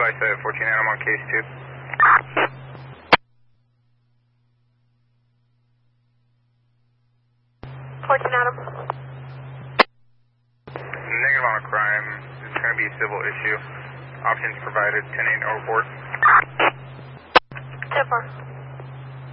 I said 14 Adam on case 2. Adam. Negative on a crime. It's going to be a civil issue. Options provided, 10-8 overboard. 10-4.